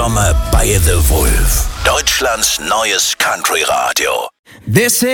Sommer bei The Wolf. Deutschlands neues Country-Radio. This